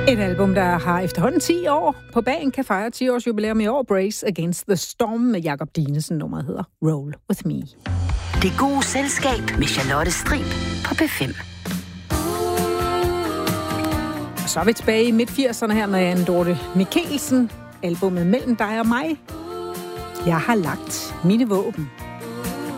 Et album, der har efterhånden 10 år på bagen, kan fejre 10 års jubilæum i år. Brace Against the Storm med Jakob Dinesen. Nummeret hedder Roll With Me. Det gode selskab med Charlotte Strib på P5. Og så er vi tilbage i midt-80'erne her med Anne Dorthe Michelsen. Albumet Mellem dig og mig. Jeg har lagt mine våben.